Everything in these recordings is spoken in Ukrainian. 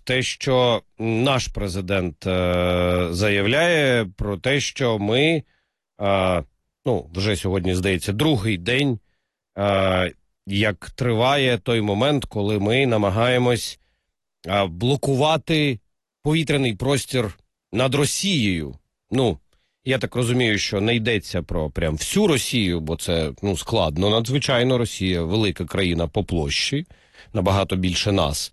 те, що наш президент заявляє про те, що ми, вже сьогодні, здається, другий день, як триває той момент, коли ми намагаємось блокувати повітряний простір над Росією. Я так розумію, що не йдеться про прям всю Росію, бо це складно. Надзвичайно, Росія велика країна по площі, набагато більше нас.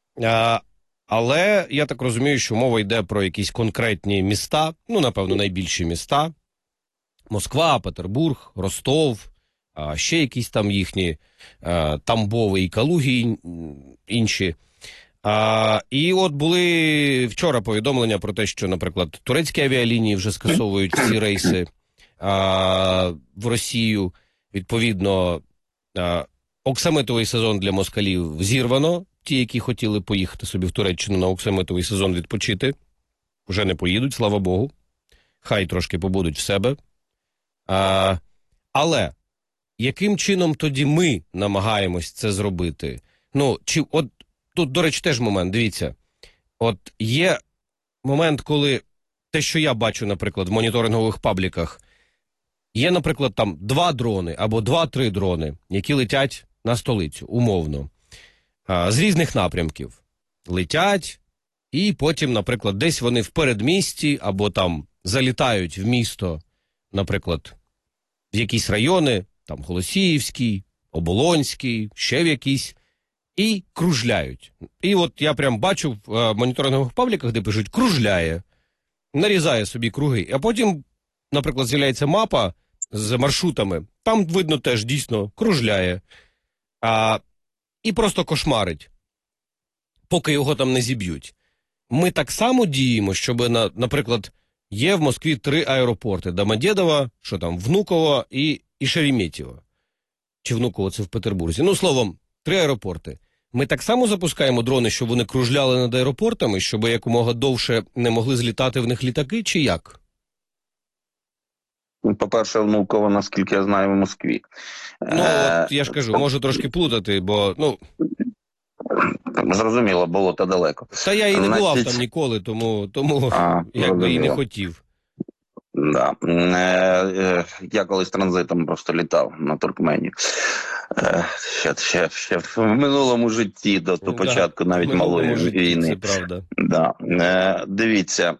Але я так розумію, що мова йде про якісь конкретні міста, напевно, найбільші міста. Москва, Петербург, Ростов, ще якісь там їхні Тамбови і Калуги інші. І от були вчора повідомлення про те, що, наприклад, турецькі авіалінії вже скасовують ці рейси в Росію. Відповідно, оксамитовий сезон для москалів зірвано. Ті, які хотіли поїхати собі в Туреччину на оксамитовий сезон відпочити, вже не поїдуть, слава Богу. Хай трошки побудуть в себе. Але яким чином тоді ми намагаємось це зробити? Тут, до речі, теж момент, дивіться. От є момент, коли те, що я бачу, наприклад, в моніторингових пабліках, є, наприклад, там 2 дрони або 2-3 дрони, які летять на столицю, умовно, з різних напрямків. Летять, і потім, наприклад, десь вони в передмісті або там залітають в місто, наприклад, в якісь райони, там Голосіївський, Оболонський, ще в якісь, і кружляють. І от я прям бачу в моніторингових пабліках, де пишуть «кружляє», нарізає собі круги, а потім, наприклад, з'являється мапа з маршрутами, там видно теж дійсно кружляє, і просто кошмарить, поки його там не зіб'ють. Ми так само діємо, щоб, наприклад, є в Москві 3 аеропорти: Домодєдово, Внуково і Шереметьєво. Чи Внуково це в Петербурзі? Словом, 3 аеропорти. Ми так само запускаємо дрони, щоб вони кружляли над аеропортами, щоб якомога довше не могли злітати в них літаки, чи як? По-перше, Внуково, наскільки я знаю, в Москві. От я ж кажу, можу трошки плутати, бо, Зрозуміло, було та далеко. Та я і не бував там ніколи, тому якби і не хотів. Да. Я колись транзитом просто літав на Туркменію. Ще в минулому житті, до початку навіть малої війни. Це правда. Да. Дивіться,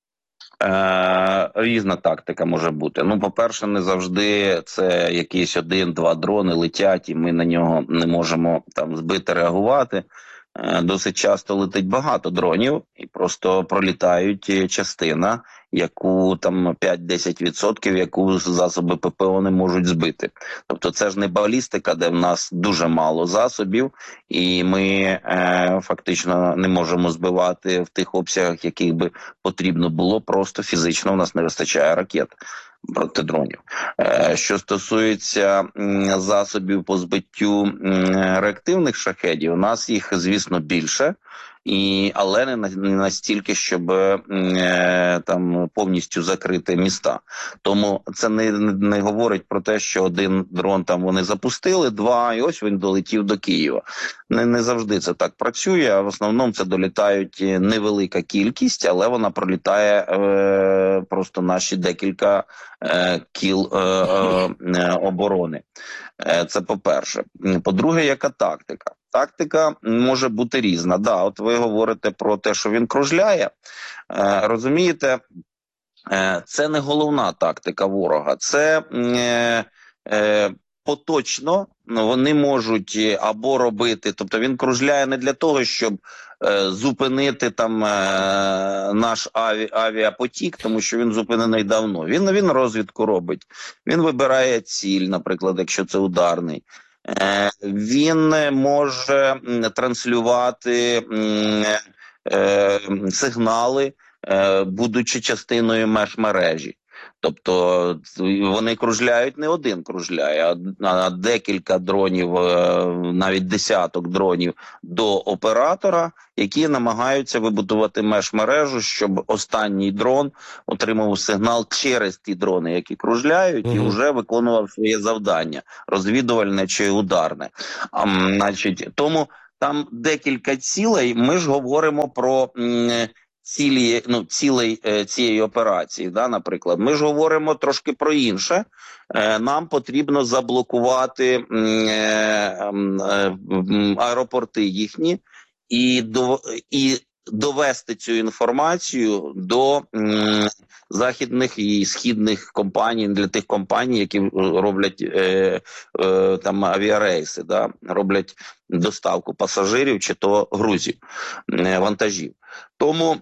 різна тактика може бути. По-перше, не завжди це якісь 1-2 дрони летять, і ми на нього не можемо там збити, реагувати. Досить часто летить багато дронів і просто пролітають частина, яку там 5-10%, яку засоби ППО не можуть збити. Тобто це ж не балістика, де в нас дуже мало засобів, і ми фактично не можемо збивати в тих обсягах, яких би потрібно було, просто фізично в нас не вистачає ракет проти дронів. Що стосується засобів по збиттю реактивних шахедів, у нас їх, звісно, більше, але не настільки, щоб там повністю закрити міста. Тому це не говорить про те, що 1 дрон там вони запустили, 2, і ось він долетів до Києва. Не завжди це так працює, а в основному це долітають невелика кількість, але вона пролітає просто наші декілька кіл оборони. Це по-перше. По-друге, яка тактика? Тактика може бути різна. От ви говорите про те, що він кружляє. Розумієте, це не головна тактика ворога. Це поточно вони можуть або робити, тобто він кружляє не для того, щоб зупинити там наш авіапотік, тому що він зупинений давно. Він розвідку робить, він вибирає ціль, наприклад, якщо це ударний. Він може транслювати сигнали, будучи частиною межмережі. Тобто вони кружляють, не 1 кружляє, а декілька дронів, навіть десяток дронів до оператора, які намагаються вибудувати межмережу, щоб останній дрон отримав сигнал через ті дрони, які кружляють, і вже виконував своє завдання – розвідувальне чи ударне. Тому там декілька цілей. Ми ж говоримо про цілей цієї операції, да, наприклад. Ми ж говоримо трошки про інше. Нам потрібно заблокувати аеропорти їхні і довести цю інформацію до західних і східних компаній, для тих компаній, які роблять там авіарейси, да, роблять доставку пасажирів чи то грузів, вантажів. Тому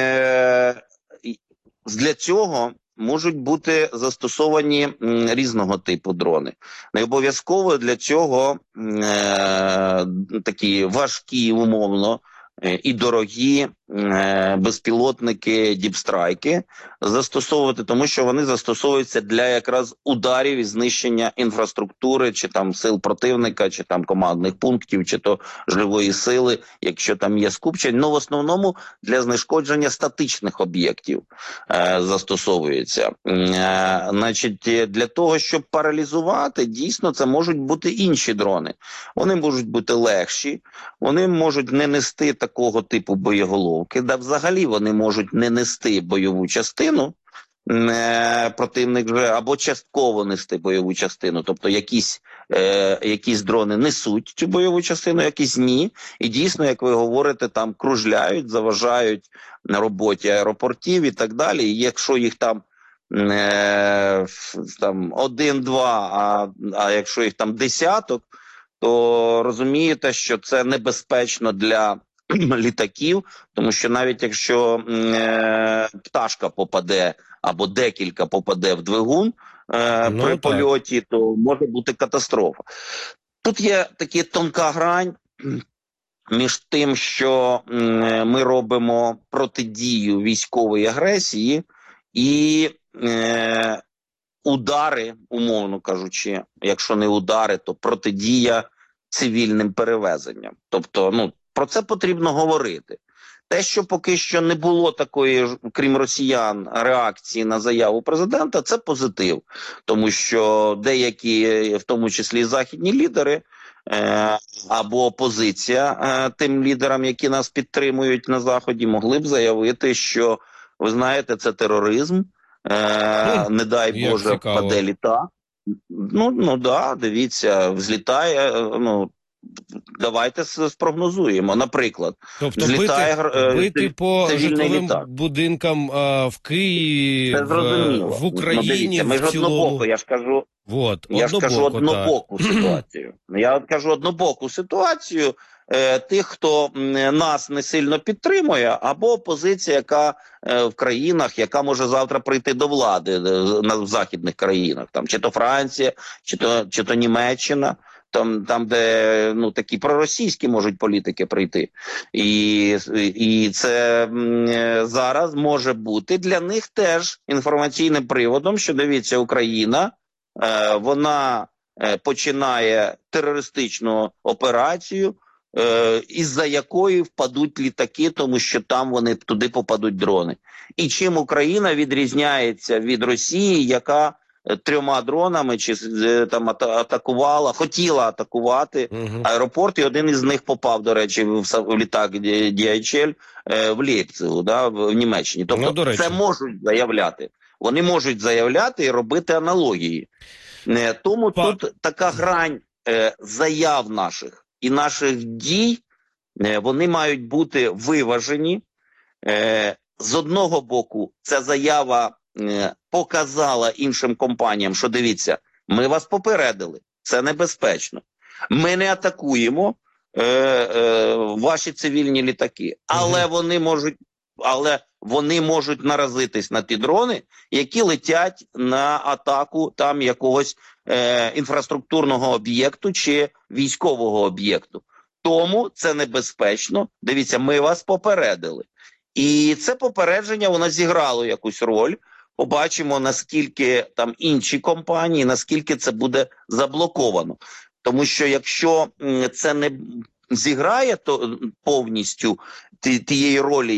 для цього можуть бути застосовані різного типу дрони. Не обов'язково для цього такі важкі, умовно, і дорогі безпілотники діпстрайки застосовувати, тому що вони застосовуються для якраз ударів і знищення інфраструктури, чи там сил противника, чи там командних пунктів, чи то живої сили, якщо там є скупчення. Ну, в основному для знешкодження статичних об'єктів застосовується. Значить, для того, щоб паралізувати, дійсно, це можуть бути інші дрони. Вони можуть бути легші, вони можуть не нести такого типу боєголовки, да взагалі вони можуть не нести бойову частину, противник вже, або частково нести бойову частину, тобто якісь дрони несуть цю бойову частину, якісь ні, і дійсно, як ви говорите, там кружляють, заважають на роботі аеропортів і так далі, і якщо їх там один-два, а якщо їх там десяток, то розумієте, що це небезпечно для літаків, тому що навіть якщо пташка попаде або декілька попаде в двигун при польоті, то може бути катастрофа. Тут є така тонка грань між тим, що ми робимо протидію військової агресії і удари, умовно кажучи, якщо не удари, то протидія цивільним перевезенням. Тобто, про це потрібно говорити. Те, що поки що не було такої, крім росіян, реакції на заяву президента, це позитив. Тому що деякі, в тому числі західні лідери, або опозиція тим лідерам, які нас підтримують на Заході, могли б заявити, що, ви знаєте, це тероризм, не дай Боже, впаде літак. Да, дивіться, взлітає, давайте спрогнозуємо. Наприклад, тобто бити по житловим будинкам в Києві, в Україні, ми ж однобоко, я ж кажу, однобоку ситуацію. Я кажу однобоку ситуацію тих, хто нас не сильно підтримує, або опозиція, яка в країнах, яка може завтра прийти до влади в західних країнах, там чи то Франція, чи то Німеччина. Там, де такі проросійські можуть політики прийти. І це зараз може бути для них теж інформаційним приводом, що, дивіться, Україна, вона починає терористичну операцію, із-за якої впадуть літаки, тому що там туди попадуть дрони. І чим Україна відрізняється від Росії, яка 3 дронами хотіла атакувати аеропорт, і один із них попав, до речі, в літак DHL в Лейпцигу, в Німеччині. Тобто це можуть заявляти. Вони можуть заявляти і робити аналогії. Тому тут така грань заяв наших і наших дій, вони мають бути виважені. З одного боку, ця заява показала іншим компаніям, що дивіться, ми вас попередили, це небезпечно. Ми не атакуємо ваші цивільні літаки, але вони можуть наразитись на ті дрони, які летять на атаку там якогось інфраструктурного об'єкту чи військового об'єкту. Тому це небезпечно. Дивіться, ми вас попередили. І це попередження, воно зіграло якусь роль. Побачимо, наскільки там інші компанії, наскільки це буде заблоковано. Тому що якщо це не зіграє то повністю тієї ролі,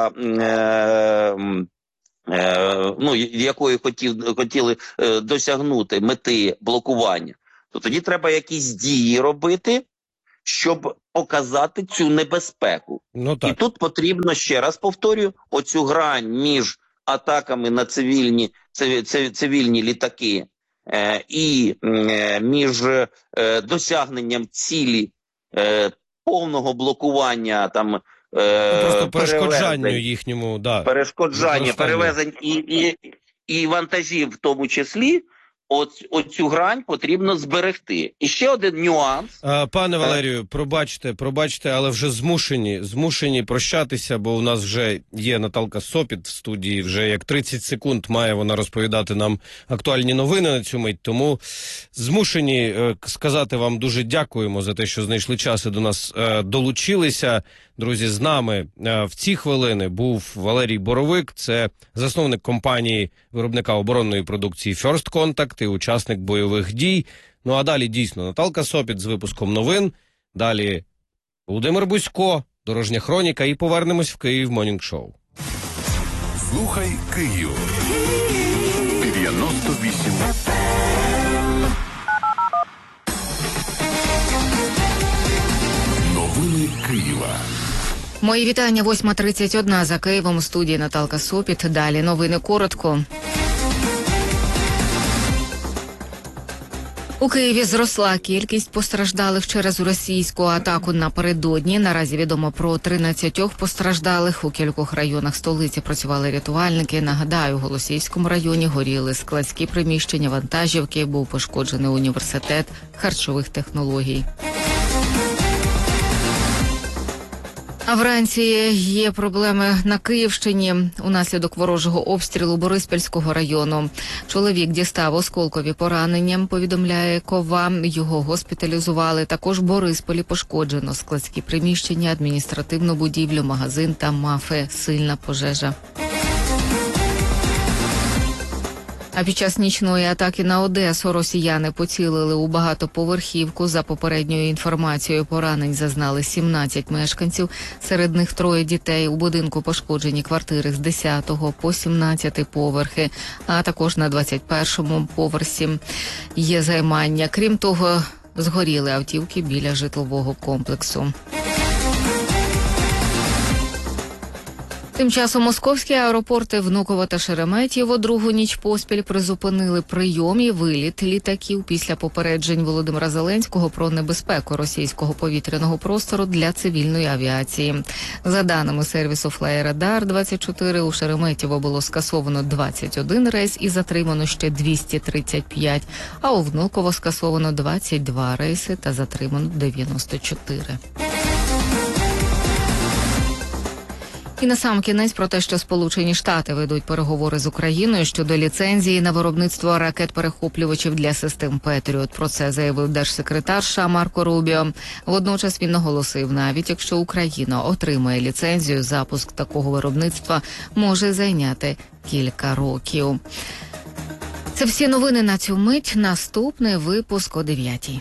якої хотіли досягнути мети блокування, то тоді треба якісь дії робити, щоб показати цю небезпеку. Ну І так. тут потрібно, ще раз повторюю, оцю грань між атаками на цивільні літаки і між досягненням цілі повного блокування там Просто перешкоджанню перевезень, їхньому, да. перешкоджання використанню. перевезень і вантажів в тому числі, оцю грань потрібно зберегти. І ще один нюанс. Пане Валерію, пробачте, але вже змушені прощатися, бо у нас вже є Наталка Сопіт в студії, вже як 30 секунд має вона розповідати нам актуальні новини на цю мить, тому змушені сказати вам дуже дякуємо за те, що знайшли час і до нас долучилися. Друзі, з нами в ці хвилини був Валерій Боровик, це засновник компанії виробника оборонної продукції First Contact і учасник бойових дій. Ну а далі дійсно Наталка Сопіт з випуском новин, далі Володимир Бузько, Дорожня хроніка і повернемось в Київ Morning Show. Слухай Київ. 98. Новини Києва. Мої вітання, 8:31 за Києвом, у студії Наталка Сопіт. Далі новини коротко. У Києві зросла кількість постраждалих через російську атаку напередодні. Наразі відомо про 13 постраждалих. У кількох районах столиці працювали рятувальники. Нагадаю, у Голосіївському районі горіли складські приміщення, вантажівки, був пошкоджений університет харчових технологій. А вранці є проблеми на Київщині. Унаслідок ворожого обстрілу Бориспільського району чоловік дістав осколкові поранення, повідомляє Кова. Його госпіталізували. Також в Борисполі пошкоджено складські приміщення, адміністративну будівлю, магазин та МАФи. Сильна пожежа. А під час нічної атаки на Одесу росіяни поцілили у багатоповерхівку. За попередньою інформацією, поранень зазнали 17 мешканців. Серед них 3 дітей. У будинку пошкоджені квартири з 10 по 17 поверхи, а також на 21-му поверсі є займання. Крім того, згоріли автівки біля житлового комплексу. Тим часом московські аеропорти Внуково та Шереметьєво другу ніч поспіль призупинили прийом і виліт літаків після попереджень Володимира Зеленського про небезпеку російського повітряного простору для цивільної авіації. За даними сервісу Flyradar24, у Шереметьєво було скасовано 21 рейс і затримано ще 235, а у Внуково скасовано 22 рейси та затримано 94. І насамкінець про те, що Сполучені Штати ведуть переговори з Україною щодо ліцензії на виробництво ракет-перехоплювачів для систем «Петріот». Про це заявив держсекретар США Марко Рубіо. Водночас він наголосив, навіть якщо Україна отримає ліцензію, запуск такого виробництва може зайняти кілька років. Це всі новини на цю мить. Наступний випуск о 9:00.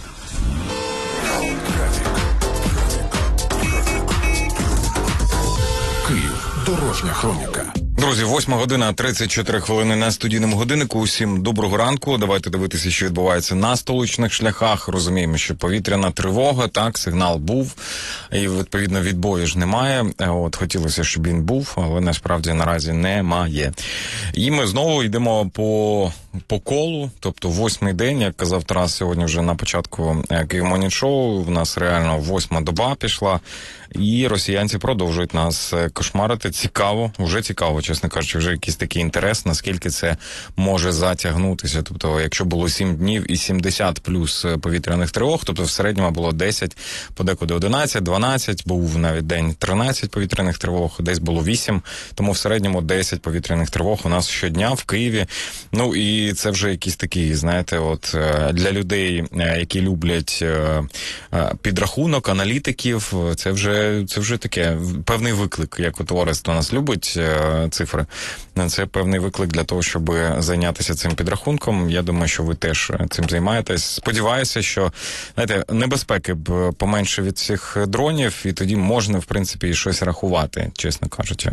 Київ. Дорожня хроніка. Друзі, 8:34 на студійному годиннику. Усім доброго ранку. Давайте дивитися, що відбувається на столичних шляхах. Розуміємо, що повітряна тривога, так, сигнал був, і, відповідно, відбою ж немає. От, хотілося, щоб він був, але насправді наразі немає. І ми знову йдемо по колу, тобто 8-й день, як казав Тарас сьогодні вже на початку Київ Morning Show, в нас реально 8-ма доба пішла, і росіянці продовжують нас кошмарити. Цікаво, вже цікаво, чесно кажучи, вже якийсь такий інтерес, наскільки це може затягнутися. Тобто, якщо було 7 днів і 70 плюс повітряних тривог, тобто в середньому було 10, подекуди 11, 12, був навіть день 13 повітряних тривог, десь було 8, тому в середньому 10 повітряних тривог у нас щодня в Києві. Ну і це вже якісь такі, знаєте, от для людей, які люблять підрахунок, аналітиків, це вже це вже таке, певний виклик, як от Орест у нас любить цифри. Це певний виклик для того, щоб зайнятися цим підрахунком. Я думаю, що ви теж цим займаєтесь. Сподіваюся, що, знаєте, небезпеки б поменше від цих дронів, і тоді можна, в принципі, і щось рахувати, чесно кажучи.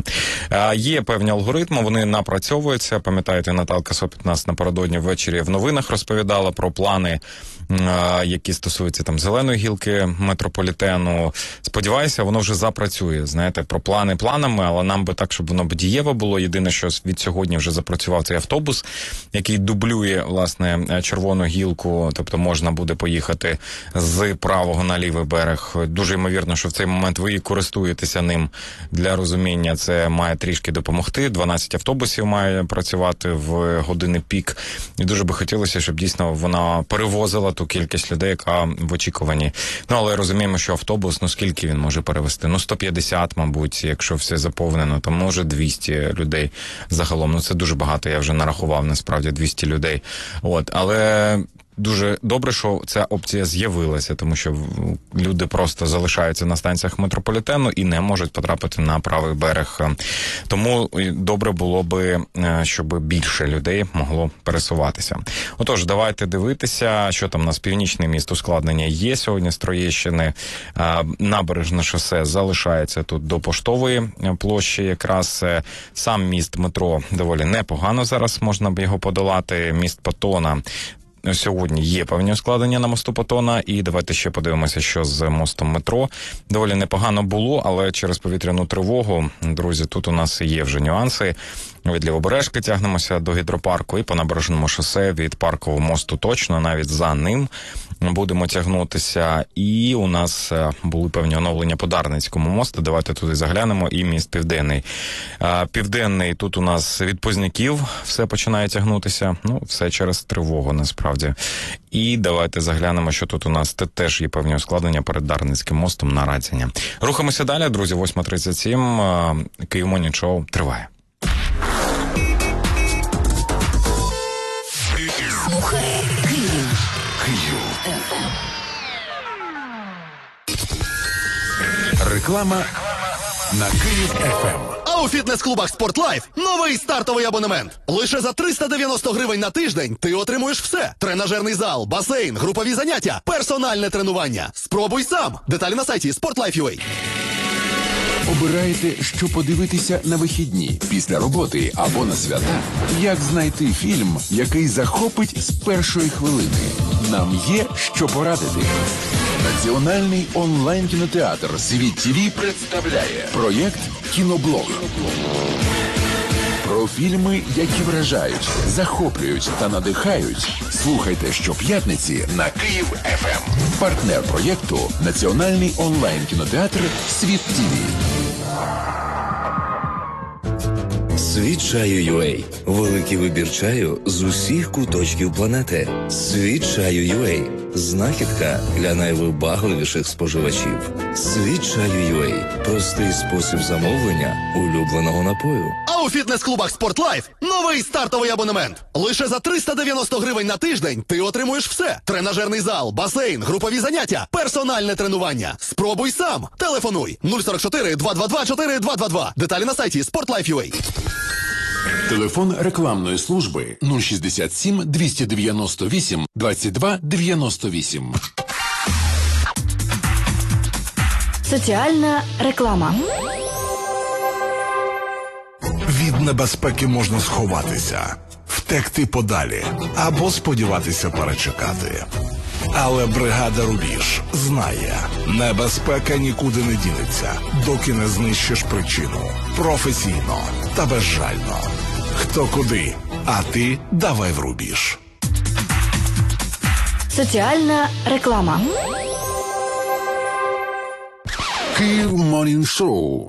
Є певні алгоритми, вони напрацьовуються. Пам'ятаєте, Наталка Сопіт нас напередодні ввечері в новинах розповідала про плани, які стосуються там зеленої гілки метрополітену. Сподіваюся, воно вже запрацює. Знаєте, про плани планами, але нам би так, щоб воно б дієво було. Єдине, що від сьогодні вже запрацював цей автобус, який дублює, власне, червону гілку, тобто можна буде поїхати з правого на лівий берег. Дуже ймовірно, що в цей момент ви і користуєтеся ним. Для розуміння це має трішки допомогти. 12 автобусів має працювати в години пік. І дуже би хотілося, щоб дійсно вона перевозила ту кількість людей, яка в очікуванні. Ну, але розуміємо, що автобус, скільки він може перевезти? 150, мабуть, якщо все заповнено, то може 200 людей загалом. Це дуже багато, я вже нарахував, насправді, 200 людей. Але дуже добре, що ця опція з'явилася, тому що люди просто залишаються на станціях метрополітену і не можуть потрапити на правий берег. Тому добре було би, щоб більше людей могло пересуватися. Отож, давайте дивитися, що там у нас північний міст ускладнення є сьогодні з Троєщини. Набережне шосе залишається тут до Поштової площі. Якраз сам міст метро доволі непогано зараз можна б його подолати. Міст Патона сьогодні є певні ускладнення на мосту Патона, і давайте ще подивимося, що з мостом метро. Доволі непогано було, але через повітряну тривогу, друзі, тут у нас є вже нюанси. Від Лівобережки тягнемося до гідропарку і по Набережному шосе від Паркового мосту точно, навіть за ним будемо тягнутися. І у нас були певні оновлення по Дарницькому мосту. Давайте туди заглянемо. І міст Південний. Південний тут у нас від Позняків все починає тягнутися. Все через тривогу, насправді. І давайте заглянемо, що тут у нас теж є певні ускладнення перед Дарницьким мостом на Радзяні. Рухаємося далі, друзі, 8:37. Київ Morning Show триває. Реклама на Київ ФМ. А у фітнес-клубах «Спортлайф» новий стартовий абонемент. Лише за 390 гривень на тиждень ти отримуєш все. Тренажерний зал, басейн, групові заняття, персональне тренування. Спробуй сам. Деталі на сайті Sportlife.ua. Обираєте, що подивитися на вихідні, після роботи або на свята? Як знайти фільм, який захопить з першої хвилини? Нам є що порадити. Національний онлайн-кінотеатр «Світ ТВ» представляє проєкт «Кіноблог». Про фільми, які вражають, захоплюють та надихають. Слухайте щоп'ятниці на Київ ФМ. Партнер проєкту – Національний онлайн-кінотеатр «Світ ТВ». Світ чаю.UA. Великий вибір чаю з усіх куточків планети. Світ чаю.UA. Знахідка для найвибагливіших споживачів. Світ чаю.UA. Простий спосіб замовлення улюбленого напою. А у фітнес-клубах «Спортлайф» новий стартовий абонемент. Лише за 390 гривень на тиждень ти отримуєш все. Тренажерний зал, басейн, групові заняття, персональне тренування. Спробуй сам. Телефонуй 044 222 4222. Деталі на сайті Sportlife.ua. Телефон рекламної служби 067 298 22 98. Соціальна реклама. Від небезпеки можна сховатися, втекти подалі або сподіватися перечекати. Але бригада «Рубіж» знає, небезпека нікуди не дінеться, доки не знищиш причину. Професійно та безжально. Хто куди, а ти давай в рубіж. Соціальна реклама. Київ Morning Show.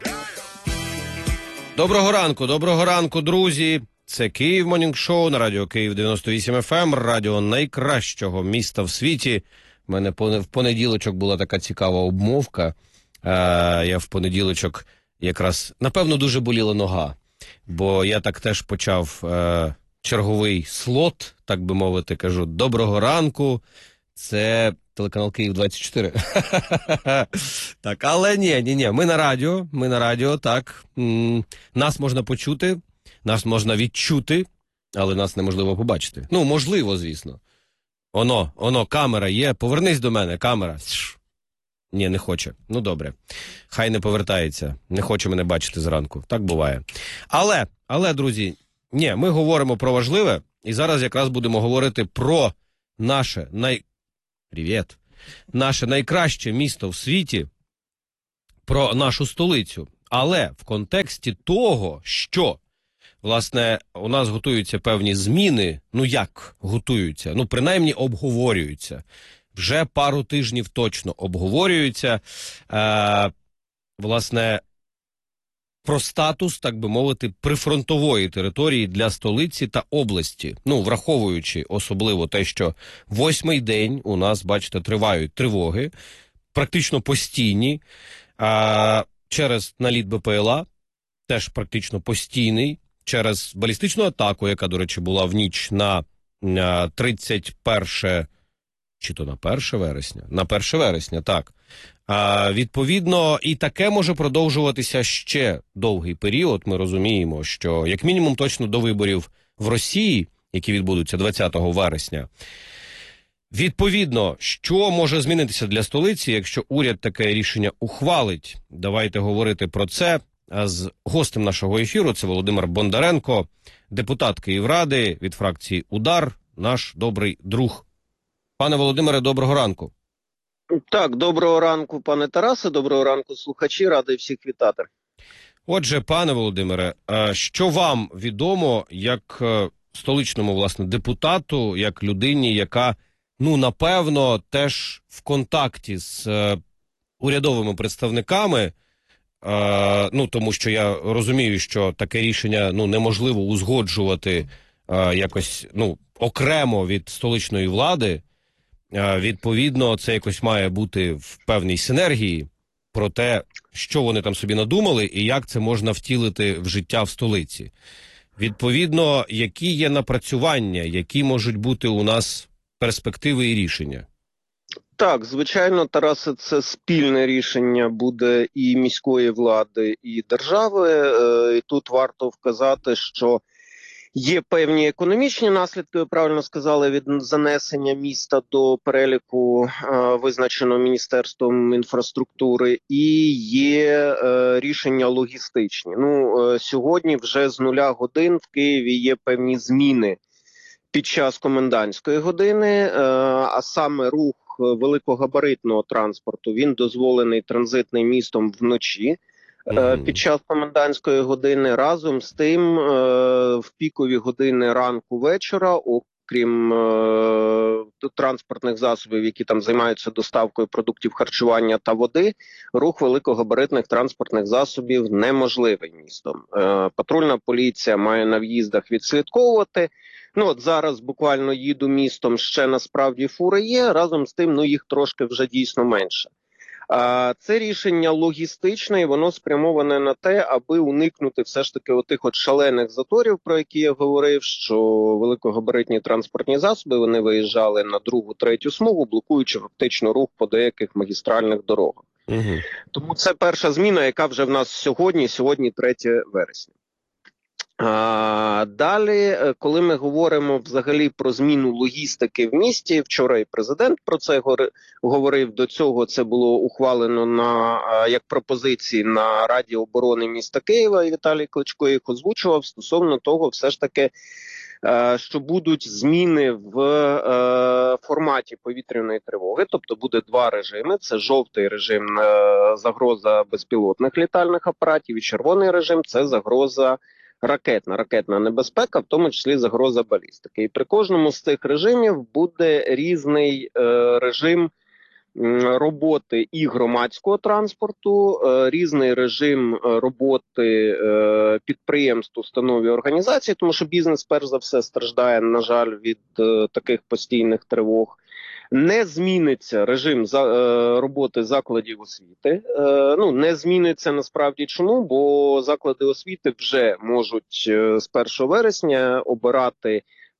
Доброго ранку, друзі. Це Київ Morning Show на радіо Київ 98 FM, радіо найкращого міста в світі. У мене в понеділочок була така цікава обмовка. Я в понеділочок якраз, напевно, дуже боліла нога. Бо я так теж почав черговий слот, так би мовити, кажу, доброго ранку. Це телеканал Київ 24. Так, але ні, ми на радіо, так. Нас можна почути, нас можна відчути, але нас неможливо побачити. Ну, можливо, звісно. Оно, камера є, повернись до мене, камера. Ні, не хоче. Ну, добре. Хай не повертається. Не хоче мене бачити зранку. Так буває. Але, друзі, ні, ми говоримо про важливе, і зараз якраз будемо говорити про наше наше найкраще місто в світі, про нашу столицю. Але в контексті того, що, власне, у нас готуються певні зміни, ну як готуються? Ну, принаймні обговорюються. Вже пару тижнів точно обговорюються, власне, про статус, так би мовити, прифронтової території для столиці та області. Ну, враховуючи особливо те, що 8-й день у нас, бачите, тривають тривоги, практично постійні, через наліт БПЛА, теж практично постійний, через балістичну атаку, яка, до речі, була в ніч на 31 чи то на 1 вересня? На 1 вересня, так. Відповідно, і таке може продовжуватися ще довгий період. Ми розуміємо, що як мінімум точно до виборів в Росії, які відбудуться 20 вересня. Відповідно, що може змінитися для столиці, якщо уряд таке рішення ухвалить? Давайте говорити про це з гостем нашого ефіру. Це Володимир Бондаренко, депутат Київради від фракції «Удар», наш добрий друг. Пане Володимире, доброго ранку. Так, доброго ранку, пане Тарасе, доброго ранку, слухачі, радий всіх вітати. Отже, пане Володимире, що вам відомо як столичному, власне, депутату, як людині, яка, ну, напевно, теж в контакті з урядовими представниками, ну, тому що я розумію, що таке рішення, ну, неможливо узгоджувати якось, ну, окремо від столичної влади. Відповідно, це якось має бути в певній синергії про те, що вони там собі надумали і як це можна втілити в життя в столиці. Відповідно, які є напрацювання, які можуть бути у нас перспективи і рішення? Так, звичайно, Тарасе, це спільне рішення буде і міської влади, і держави. І тут варто вказати, що є певні економічні наслідки, ви правильно сказали, від занесення міста до переліку, визначеного Міністерством інфраструктури, і є рішення логістичні. Ну, сьогодні вже з 0 годин в Києві є певні зміни під час комендантської години, а саме рух великогабаритного транспорту, він дозволений транзитним містом вночі. Під час комендантської години. Разом з тим, в пікові години ранку вечора, окрім транспортних засобів, які там займаються доставкою продуктів харчування та води, рух великогабаритних транспортних засобів неможливий містом. Патрульна поліція має на в'їздах відслідковувати. Ну, от зараз буквально їду містом, ще насправді фури є, разом з тим, ну, їх трошки вже дійсно менше. Це рішення логістичне, і воно спрямоване на те, аби уникнути все ж таки отих от шалених заторів, про які я говорив, що великогабаритні транспортні засоби, вони виїжджали на 2-3 смугу, блокуючи фактично рух по деяких магістральних дорогах. Тому це перша зміна, яка вже в нас сьогодні 3 вересня. Далі, коли ми говоримо взагалі про зміну логістики в місті, вчора і президент про це говорив, до цього це було ухвалено як пропозиції на Раді оборони міста Києва, і Віталій Кличко їх озвучував стосовно того все ж таки, що будуть зміни в форматі повітряної тривоги, тобто буде 2 режими, це жовтий режим загроза безпілотних літальних апаратів і червоний режим це загроза ракетна небезпека, в тому числі загроза балістики. І при кожному з цих режимів буде різний режим роботи і громадського транспорту, різний режим роботи підприємств, установ і організацій, тому що бізнес перш за все страждає, на жаль, від таких постійних тривог. Не зміниться режим роботи закладів освіти. Ну, не зміниться насправді чому, бо заклади освіти вже можуть з 1 вересня обирати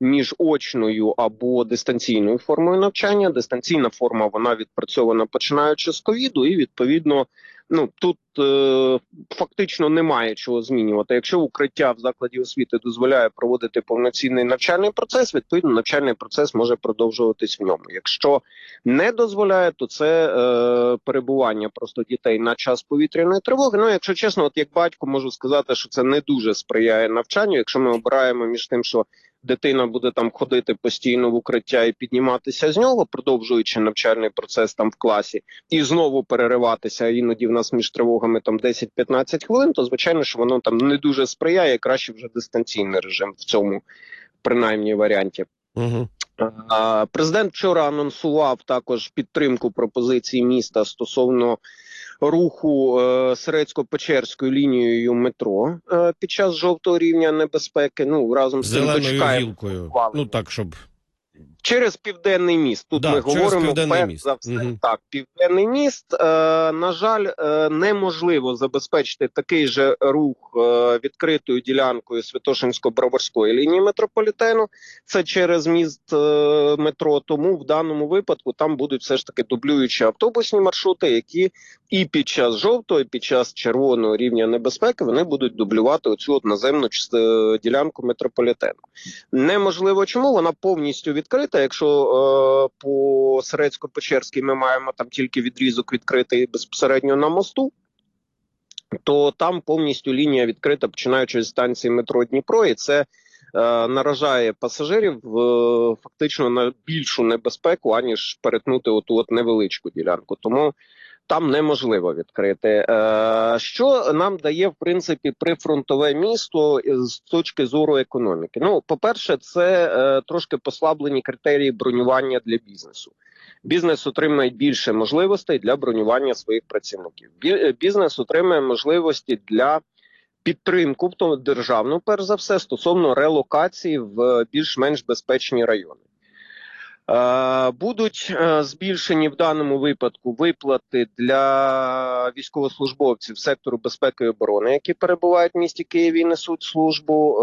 між очною або дистанційною формою навчання. Дистанційна форма, вона відпрацьована починаючи з ковіду, і відповідно, тут фактично немає чого змінювати. Якщо укриття в закладі освіти дозволяє проводити повноцінний навчальний процес, відповідно навчальний процес може продовжуватись в ньому. Якщо не дозволяє, то це перебування просто дітей на час повітряної тривоги. Якщо чесно, як батько можу сказати, що це не дуже сприяє навчанню. Якщо ми обираємо між тим, що дитина буде там ходити постійно в укриття і підніматися з нього, продовжуючи навчальний процес там в класі, і знову перериватися, іноді в нас між тривогами там 10-15 хвилин, то звичайно, що воно там не дуже сприяє, краще вже дистанційний режим в цьому принаймні варіанті. Угу. Президент вчора анонсував також підтримку пропозиції міста стосовно руху Сирецько-Печерською лінією метро під час жовтого рівня небезпеки. Разом з тим зеленою гілкою. Так, щоб... Через Південний міст. Тут ми говоримо перш за все. Угу. Так, Південний міст. На жаль, неможливо забезпечити такий же рух відкритою ділянкою Святошинсько-Броварської лінії метрополітену. Це через міст метро. Тому в даному випадку там будуть все ж таки дублюючі автобусні маршрути, які і під час жовтого, і під час червоного рівня небезпеки вони будуть дублювати оцю наземну ділянку метрополітену. Неможливо чому? Вона повністю відкрита. Якщо по Сирецько-Печерській ми маємо там тільки відрізок відкритий безпосередньо на мосту, то там повністю лінія відкрита, починаючи з станції метро Дніпро, і це наражає пасажирів фактично на більшу небезпеку, аніж перетнути оту невеличку ділянку. Тому там неможливо відкрити. Що нам дає, в принципі, прифронтове місто з точки зору економіки? По-перше, це трошки послаблені критерії бронювання для бізнесу. Бізнес отримає більше можливостей для бронювання своїх працівників. Бізнес отримає можливості для підтримку, в тому державну, перш за все, стосовно релокації в більш-менш безпечні райони. Будуть збільшені в даному випадку виплати для військовослужбовців сектору безпеки і оборони, які перебувають в місті Києві і несуть службу.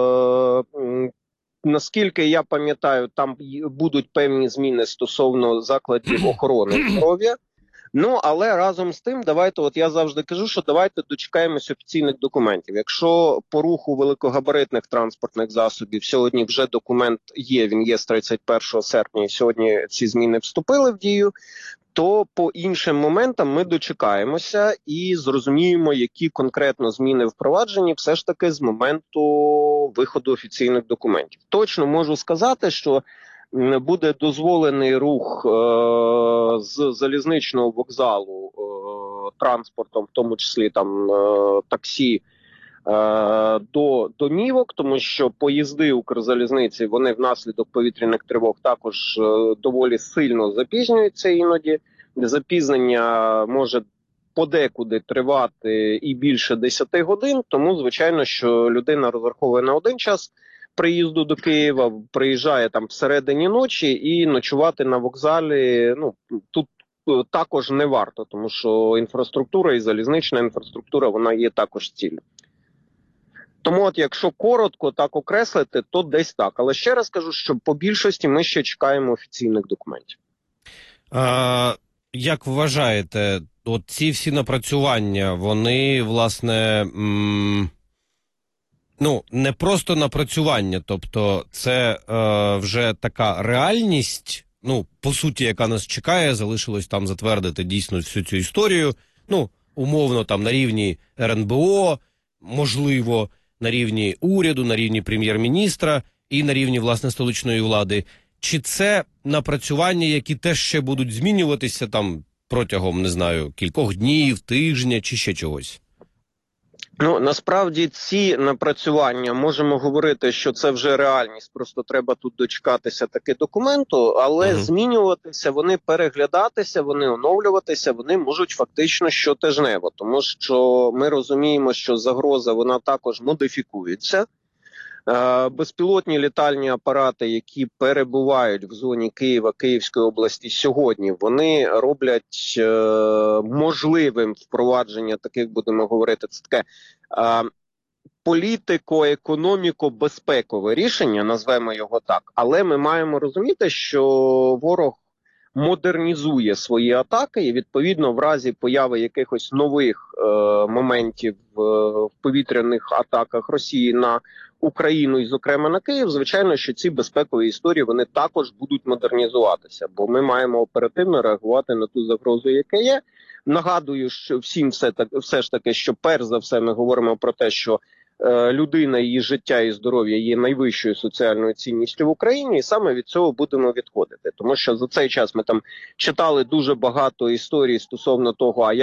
Наскільки я пам'ятаю, там будуть певні зміни стосовно закладів охорони здоров'я. Але разом з тим, я завжди кажу, що давайте дочекаємось офіційних документів. Якщо по руху великогабаритних транспортних засобів сьогодні вже документ є, він є з 31 серпня, і сьогодні ці зміни вступили в дію, то по іншим моментам ми дочекаємося і зрозуміємо, які конкретно зміни впроваджені все ж таки з моменту виходу офіційних документів. Точно можу сказати, що буде дозволений рух з залізничного вокзалу транспортом, в тому числі там таксі, до домівок, тому що поїзди Укрзалізниці, вони внаслідок повітряних тривог також доволі сильно запізнюються іноді. Запізнення може подекуди тривати і більше 10 годин, тому, звичайно, що людина розраховує на один час приїзду до Києва, приїжджає там всередині ночі і ночувати на вокзалі, тут також не варто, тому що інфраструктура і залізнична інфраструктура, вона є також ціллю. Тому якщо коротко так окреслити, то десь так. Але ще раз кажу, що по більшості ми ще чекаємо офіційних документів. Як вважаєте, ці всі напрацювання, вони, власне, не просто напрацювання, тобто це вже така реальність, по суті, яка нас чекає, залишилось там затвердити дійсно всю цю історію, умовно там на рівні РНБО, можливо, на рівні уряду, на рівні прем'єр-міністра і на рівні, власне, столичної влади. Чи це напрацювання, які теж ще будуть змінюватися там протягом, не знаю, кількох днів, тижня чи ще чогось? Насправді ці напрацювання, можемо говорити, що це вже реальність, просто треба тут дочекатися таки документу, але змінюватися, вони переглядатися, вони оновлюватися, вони можуть фактично щотижнево, тому що ми розуміємо, що загроза, вона також модифікується. Безпілотні літальні апарати, які перебувають в зоні Києва, Київської області сьогодні, вони роблять можливим впровадження таких, будемо говорити, це таке політико-економіко-безпекове рішення, назвемо його так, але ми маємо розуміти, що ворог модернізує свої атаки, і відповідно в разі появи якихось нових моментів в повітряних атаках Росії на Україну і, зокрема, на Київ, звичайно, що ці безпекові історії вони також будуть модернізуватися, бо ми маємо оперативно реагувати на ту загрозу, яка є. Нагадую, що всім все ж таки, що перш за все ми говоримо про те, що людина, її життя і здоров'я є найвищою соціальною цінністю в Україні, і саме від цього будемо відходити. Тому що за цей час ми там читали дуже багато історій стосовно того,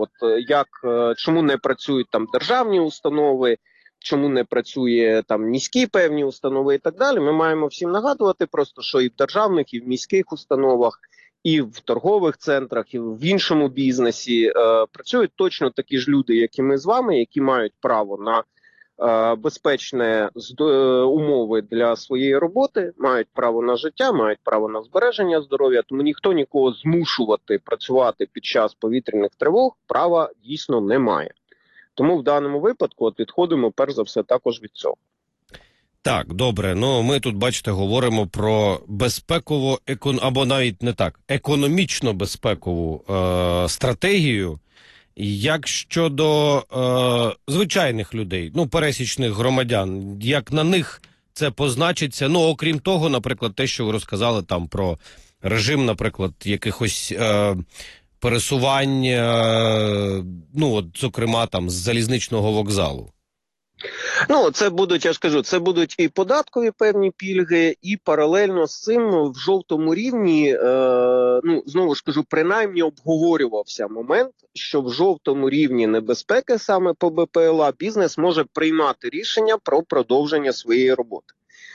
чому не працюють там державні установи, чому не працює там міські певні установи і так далі. Ми маємо всім нагадувати просто, що і в державних, і в міських установах, і в торгових центрах, і в іншому бізнесі працюють точно такі ж люди, як і ми з вами, які мають право на безпечні умови для своєї роботи, мають право на життя, мають право на збереження здоров'я, тому ніхто нікого змушувати працювати під час повітряних тривог права дійсно немає. Тому в даному випадку відходимо перш за все також від цього. Так, добре. Ну, ми тут, бачите, говоримо про безпекову, або навіть не так, економічно безпекову стратегію. Як щодо звичайних людей, ну, пересічних громадян, як на них це позначиться? Ну, окрім того, наприклад, те, що ви розказали там про режим, наприклад, якихось пересувань, ну, от, зокрема, там, з залізничного вокзалу. Ну, це будуть, я ж кажу, це будуть і податкові певні пільги, і паралельно з цим в жовтому рівні, ну, знову ж кажу, принаймні обговорювався момент, що в жовтому рівні небезпеки саме по БПЛА бізнес може приймати рішення про продовження своєї роботи.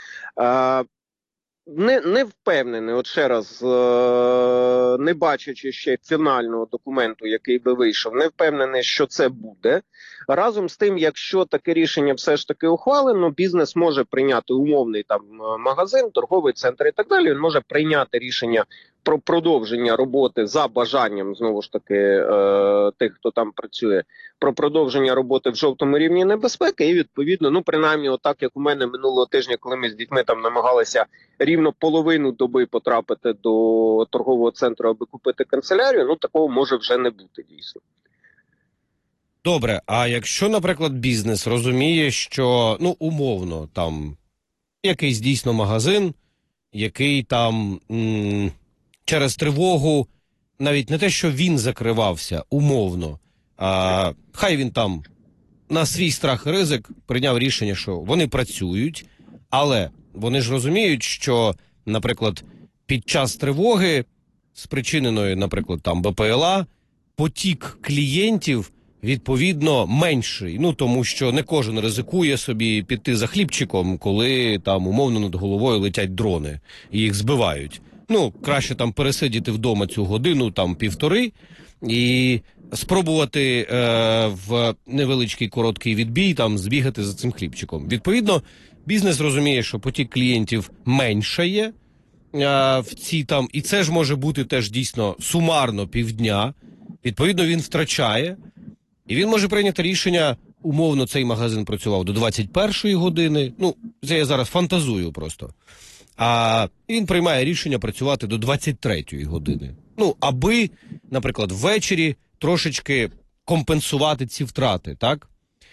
Не впевнений, от ще раз, не бачачи ще фінального документу, який би вийшов, не впевнений, що це буде. Разом з тим, якщо таке рішення все ж таки ухвалено, бізнес може прийняти умовний там магазин, торговий центр і так далі, він може прийняти рішення про продовження роботи за бажанням, знову ж таки, тих, хто там працює, про продовження роботи в жовтому рівні небезпеки і, відповідно, ну, принаймні, отак, як у мене минулого тижня, коли ми з дітьми там намагалися рівно половину доби потрапити до торгового центру, аби купити канцелярію, ну, такого може вже не бути, дійсно. Добре, а якщо, наприклад, бізнес розуміє, що, ну, умовно, там, якийсь дійсно магазин, який там через тривогу, навіть не те, що він закривався, умовно, хай він там на свій страх і ризик прийняв рішення, що вони працюють, але вони ж розуміють, що, наприклад, під час тривоги, спричиненої, наприклад, там БПЛА, потік клієнтів відповідно менший, ну, тому що не кожен ризикує собі піти за хлібчиком, коли там умовно над головою летять дрони і їх збивають. Ну, краще там пересидіти вдома цю годину, там півтори, і спробувати в невеличкий короткий відбій там збігати за цим хлібчиком. Відповідно, бізнес розуміє, що потік клієнтів меншає в ці там, і це ж може бути теж дійсно сумарно півдня. Відповідно, він втрачає, і він може прийняти рішення, умовно, цей магазин працював до 21-ї години, ну, це я зараз фантазую просто, а він приймає рішення працювати до 23-ї години. Ну, аби, наприклад, ввечері трошечки компенсувати ці втрати, так?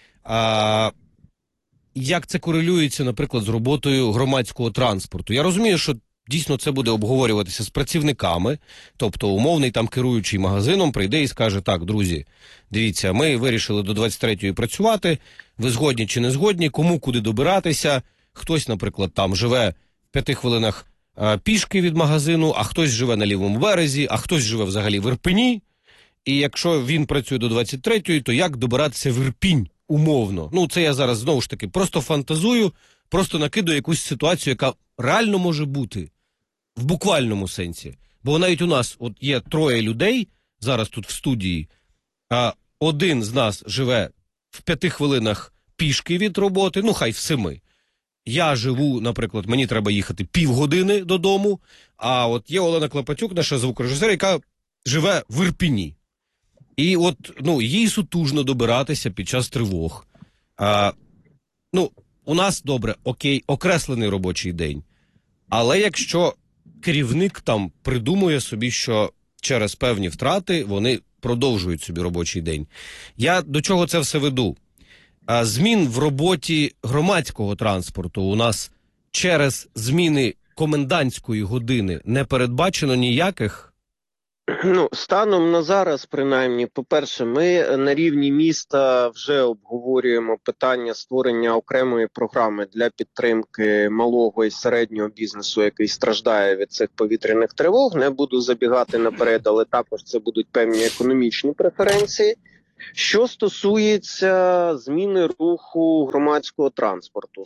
Як це корелюється, наприклад, з роботою громадського транспорту? Я розумію, що дійсно це буде обговорюватися з працівниками, тобто умовний там керуючий магазином прийде і скаже: так, друзі, дивіться, ми вирішили до 23-ї працювати, ви згодні чи не згодні, кому куди добиратися, хтось, наприклад, там живе в 5 хвилинах пішки від магазину, а хтось живе на лівому березі, а хтось живе взагалі в Ірпені, і якщо він працює до 23-ї, то як добиратися в Ірпінь умовно? Ну, це я зараз знову ж таки просто фантазую, просто накидаю якусь ситуацію, яка реально може бути. В буквальному сенсі. Бо навіть у нас от є 3 людей зараз тут в студії, а один з нас живе в 5 хвилинах пішки від роботи, ну хай в 7. Я живу, наприклад, мені треба їхати півгодини додому, а от є Олена Клопотюк, наша звукорежисер, яка живе в Ірпіні. І от, ну, їй сутужно добиратися під час тривог. ну, у нас, добре, окей, окреслений робочий день. Але якщо керівник там придумує собі, що через певні втрати вони продовжують собі робочий день. Я до чого це все веду? Змін в роботі громадського транспорту у нас через зміни комендантської години не передбачено ніяких? Ну, станом на зараз, принаймні, по-перше, ми на рівні міста вже обговорюємо питання створення окремої програми для підтримки малого і середнього бізнесу, який страждає від цих повітряних тривог. Не буду забігати наперед, але також це будуть певні економічні преференції. Що стосується зміни руху громадського транспорту.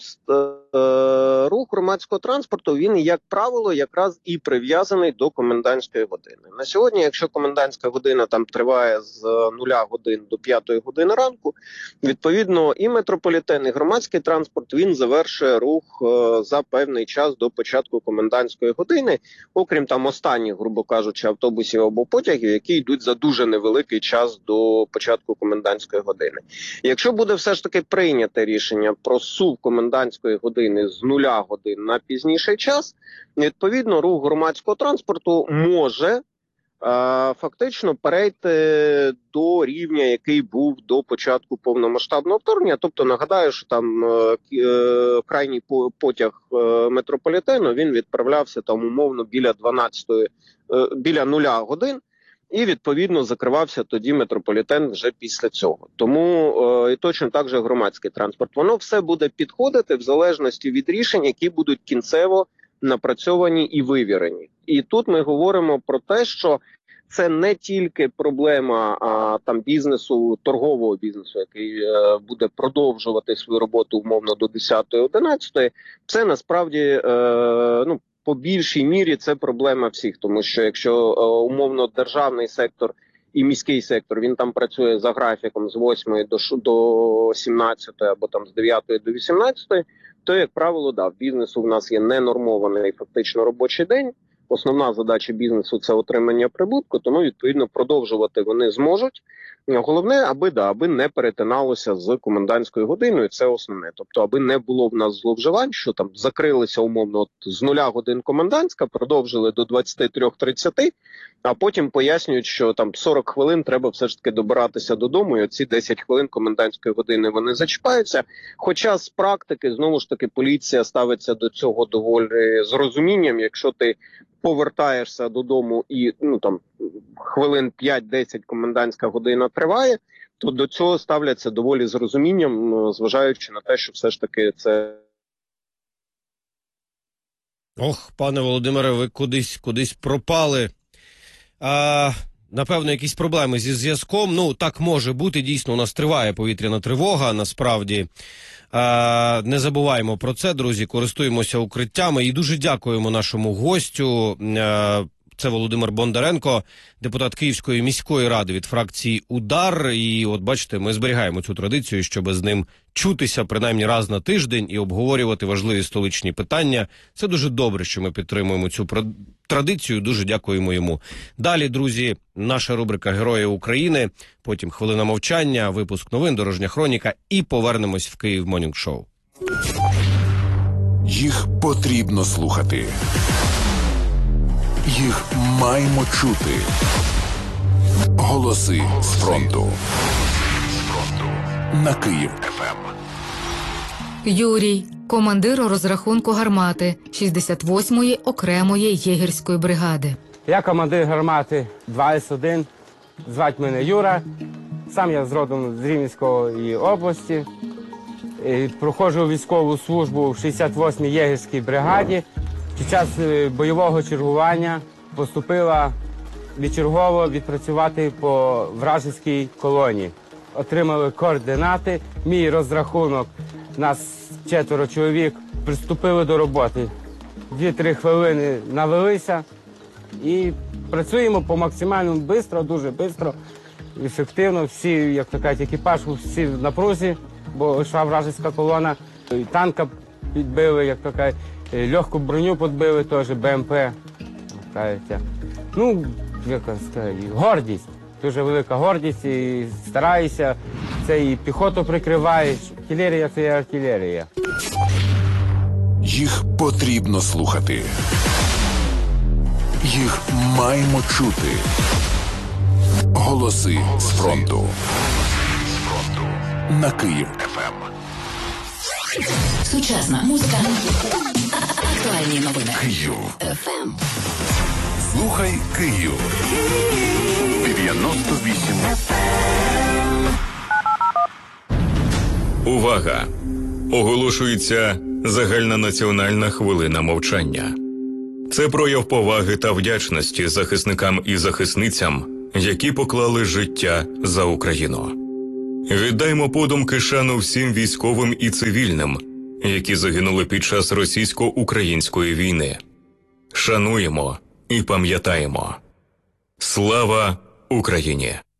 Рух громадського транспорту, він, як правило, якраз і прив'язаний до комендантської години. На сьогодні, якщо комендантська година там триває з 0 годин до 5 години ранку, відповідно і метрополітен, і громадський транспорт, він завершує рух за певний час до початку комендантської години, окрім там останніх, грубо кажучи, автобусів або потягів, які йдуть за дуже невеликий час до початку комендантської години. Якщо буде все ж таки прийняте рішення про сув комендантської години з 0 годин на пізніший час, відповідно рух громадського транспорту може фактично перейти до рівня, який був до початку повномасштабного вторгнення. Тобто, нагадаю, що там крайній потяг метрополітену, він відправлявся там умовно біля 0 годин, і, відповідно, закривався тоді метрополітен вже після цього. Тому і точно так же громадський транспорт. Воно все буде підходити в залежності від рішень, які будуть кінцево напрацьовані і вивірені. І тут ми говоримо про те, що це не тільки проблема там бізнесу, торгового бізнесу, який буде продовжувати свою роботу умовно до 10-11. Це насправді, по більшій мірі це проблема всіх, тому що якщо умовно державний сектор і міський сектор, він там працює за графіком з 8 до 17 або там з 9 до 18, то, як правило, в бізнесу в нас є ненормований фактично робочий день. Основна задача бізнесу – це отримання прибутку, тому, відповідно, продовжувати вони зможуть. Головне, аби не перетиналося з комендантською годиною, це основне. Тобто, аби не було в нас зловживань, що там закрилися умовно з 0 годин комендантська, продовжили до 23:30, а потім пояснюють, що там 40 хвилин треба все ж таки добиратися додому, і оці 10 хвилин комендантської години вони зачіпаються. Хоча з практики, знову ж таки, поліція ставиться до цього доволі з розумінням, якщо ти повертаєшся додому і хвилин 5-10 комендантська година триває, то до цього ставляться доволі з розумінням, зважаючи на те, що все ж таки це... Ох, пане Володимире, ви кудись пропали. Напевно, якісь проблеми зі зв'язком. Так може бути, дійсно, у нас триває повітряна тривога, насправді. Не забуваємо про це, друзі, користуємося укриттями і дуже дякуємо нашому гостю. Це Володимир Бондаренко, депутат Київської міської ради від фракції «Удар». І от бачите, ми зберігаємо цю традицію, щоб з ним чутися принаймні раз на тиждень і обговорювати важливі столичні питання. Це дуже добре, що ми підтримуємо цю традицію. Дуже дякуємо йому. Далі, друзі, наша рубрика «Герої України», потім хвилина мовчання, випуск новин, дорожня хроніка і повернемось в Київ Морнінг Шоу. Їх потрібно слухати. Їх маємо чути. Голоси з фронту. На Київ ФМ. Юрій, командир розрахунку гармати 68-ї окремої єгерської бригади. Я командир гармати 2С1, звать мене Юра. Сам я родом з Рівненської області. Проходжу військову службу в 68-й єгерській бригаді. Під час бойового чергування поступила відчергово відпрацювати по вражеській колонії. Отримали координати, мій розрахунок, нас 4 чоловік, приступили до роботи. 2-3 хвилини навелися і працюємо по максимально швидко, дуже швидко, ефективно. Всі, як то кажуть, екіпаж, всі в напрузі, бо йшла вражеська колона. Танка підбили, як то кажуть. Легку броню підбили теж, БМП. Гордість. Дуже велика гордість і стараюся це і піхоту прикриваєш, артилерія – це і артилерія. Їх потрібно слухати. Їх маємо чути. Голоси з фронту. На Київ ФМ. Сучасна музика. Актуальні новини. Київ ФМ. Слухай Київ. 98 ФМ. Увага! Оголошується загальнонаціональна хвилина мовчання. Це прояв поваги та вдячності захисникам і захисницям, які поклали життя за Україну. Віддаймо подумки шану всім військовим і цивільним, які загинули під час російсько-української війни. Шануємо і пам'ятаємо. Слава Україні!